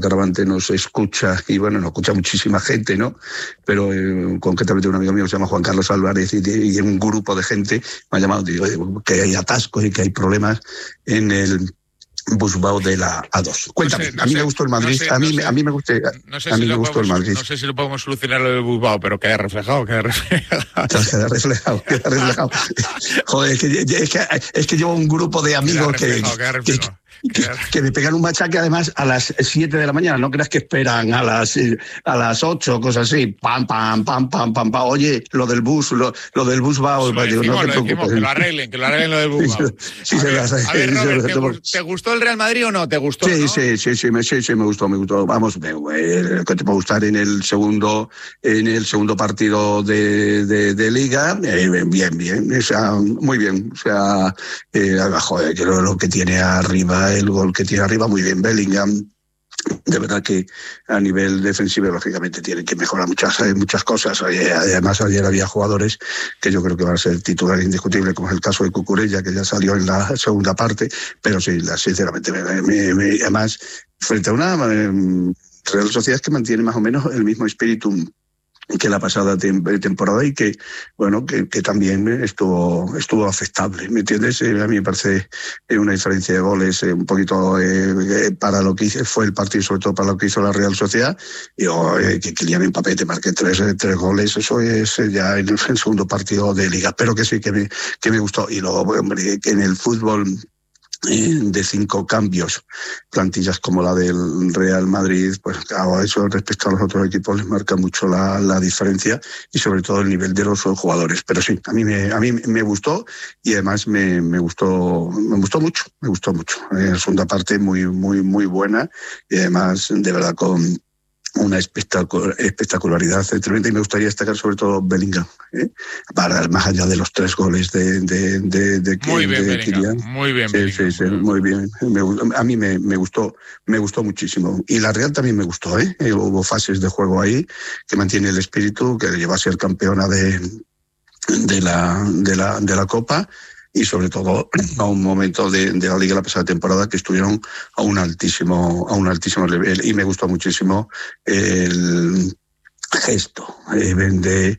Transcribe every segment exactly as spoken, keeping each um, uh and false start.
Caravante nos escucha, y bueno, nos escucha muchísima gente, ¿no? Pero eh, concretamente un amigo mío que se llama Juan Carlos Álvarez y, y un grupo de gente me ha llamado, digo, que hay atascos y que hay problemas en el Busbao de la A dos. Cuéntame, no sé, no a mí sé, me gustó el Madrid, no sé, a, mí, no sé, a mí me gustó, no sé a mí si me gustó podemos, el Madrid. No sé si lo podemos solucionar lo del Busbao, pero queda reflejado, queda reflejado. Queda reflejado, queda reflejado. Joder, es que, es, que, es que llevo un grupo de amigos que, que, que, que me pegan un machaque además a las siete de la mañana, no creas que esperan a las a las ocho, cosas así, pam, pam, pam, pam, pam, pam. Oye, lo del bus, lo, lo del Busbao, lo digo, decimos, no te lo preocupes. Decimos, que lo arreglen, que lo arreglen lo del Busbao. Sí, a, se ver, las, a ver, Robert, se, ¿te, gust, ¿te gustó el Real Madrid o no? ¿Te gustó? Sí, ¿no? sí, sí, sí, me, sí, sí, me gustó, me gustó. Vamos, me, me, que te puede gustar en el segundo, en el segundo partido de, de, de Liga, eh, bien, bien, o sea, muy bien, o sea, eh, joder, yo lo, lo que tiene arriba, el gol que tiene arriba, muy bien, Bellingham. De verdad que a nivel defensivo, lógicamente, tienen que mejorar muchas, muchas cosas. Además, ayer había jugadores que yo creo que van a ser titular indiscutible, como es el caso de Cucurella, que ya salió en la segunda parte, pero sí, sinceramente, me, me, me, además, frente a una eh, Real Sociedad que mantiene más o menos el mismo espíritu que la pasada tem- temporada y que, bueno, que, que también estuvo estuvo aceptable, ¿me entiendes? Eh, a mí me parece eh, una diferencia de goles eh, un poquito eh, para lo que hizo, fue el partido, sobre todo para lo que hizo la Real Sociedad, y oh, eh, que Kylian Mbappé te marque tres, eh, tres goles, eso es eh, ya en el, el segundo partido de Liga, pero que sí que me, que me gustó. Y luego, hombre, que en el fútbol de cinco cambios, plantillas como la del Real Madrid, pues claro, eso respecto a los otros equipos les marca mucho la, la diferencia y sobre todo el nivel de los jugadores. Pero sí, a mí me, a mí me gustó y además me, me gustó, me gustó mucho, me gustó mucho. Eh, la segunda parte muy, muy, muy buena y además de verdad con una espectacular, espectacularidad tremenda, y me gustaría destacar sobre todo Bellingham, ¿eh? Para más allá de los tres goles de de de, de muy bien, de Bellingham, muy bien, sí, sí, sí, muy bien. Me, a mí me, me gustó, me gustó muchísimo. Y la Real también me gustó, ¿eh? Hubo fases de juego ahí que mantiene el espíritu, que lleva a ser campeona de de la de la de la Copa. Y sobre todo a un momento de, de la Liga la pasada temporada que estuvieron a un altísimo, a un altísimo nivel. Y me gustó muchísimo el gesto eh, de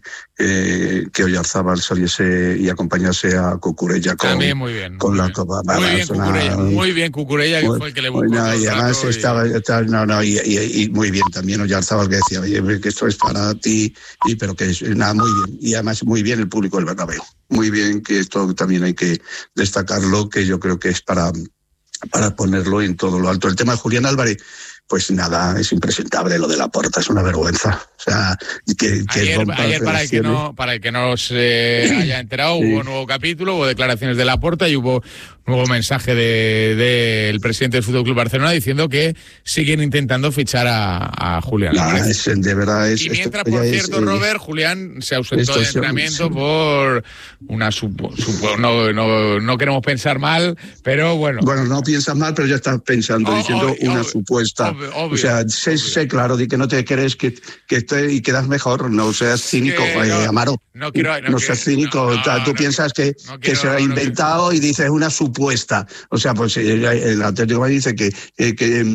eh, que Oyarzábal saliese y acompañase a Cucurella con, también muy bien, con muy la bien. Copa. Muy Vale, bien Cucurella, una... muy bien Cucurella, que muy, fue el que le buscó. No, y además y... estaba, estaba, no, no, y, y, y muy bien también Oyarzábal, que decía, oye, que esto es para ti, y pero que es nada, muy bien. Y además muy bien el público del Bernabéu. Muy bien, que esto también hay que destacarlo, que yo creo que es para, para ponerlo en todo lo alto. El tema de Julián Álvarez, pues nada, es impresentable lo de Laporta, es una vergüenza. O sea, que, que ayer, ayer para el que no, para el que no se haya enterado, sí. Hubo nuevo capítulo, hubo declaraciones de Laporta y hubo nuevo mensaje del de, de presidente del Fútbol Club Barcelona diciendo que siguen intentando fichar a, a Julián. No, es, de verdad es, y mientras, por cierto, es, Robert, eh, Julián se ausentó de entrenamiento sí. por una supo, supo, no, no, no queremos pensar mal, pero bueno. Bueno, no piensas mal, pero ya estás pensando, oh, diciendo oh, una oh, supuesta. Obvio, obvio, o sea, sé, sé claro, di que no te crees que, que te, y quedas mejor, no seas cínico, que, eh, no, Amaro. No, quiero, no, no seas cínico, no, no, tú no, piensas que, no quiero, que se ha inventado y dices una supuesta. O sea, pues el, el Atlético de Madrid dice que, eh, que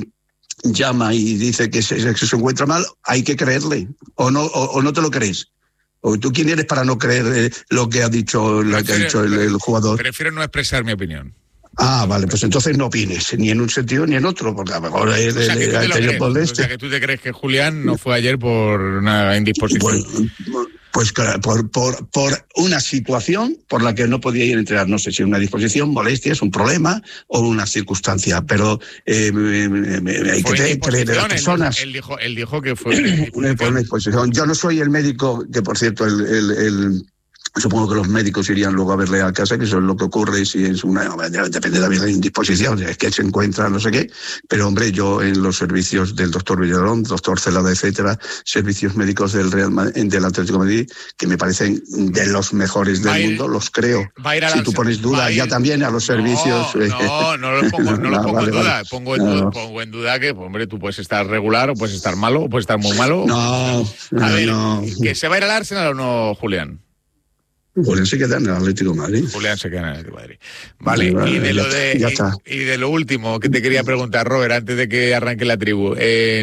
llama y dice que se, que se encuentra mal, hay que creerle, o no, o, o no te lo crees. ¿O tú quién eres para no creer eh, lo que ha dicho, lo que ha dicho el, el jugador? Prefiero no expresar mi opinión. Ah, vale, pues entonces no opines, ni en un sentido ni en otro, porque a lo mejor es o sea, que tú te lo crees, por este. O sea, que tú te crees que Julián no fue ayer por una indisposición. Bueno, pues claro, por, por, por una situación por la que no podía ir a entrenar, no sé si una disposición, molestias, un problema o una circunstancia, pero eh, me, me, me, hay fue que creer en las personas. Él dijo, él dijo que fue una, una disposición. Yo no soy el médico, que por cierto, el... el, el supongo que los médicos irían luego a verle a casa, que eso es lo que ocurre, si es una, depende también de la indisposición, es que se encuentra no sé qué, pero hombre, yo en los servicios del doctor Villarón, doctor Celada, etcétera, servicios médicos del Real Madrid, del Atlético de Madrid, que me parecen de los mejores del ir, mundo, los creo. Si tú pones duda ya también a los servicios... No, no, no lo pongo, no lo pongo vale, en duda, vale. pongo, en no. duda pongo en duda que, hombre, tú puedes estar regular o puedes estar malo o puedes estar muy malo. No, a ver, no. ¿que se va a ir al Arsenal o no, Julián? Julián se queda en el Atlético de Madrid. Julián se queda en el Atlético de Madrid. Vale, vale y de lo de ya está. Y, y de lo último que te quería preguntar, Robert, antes de que arranque la tribu. Eh,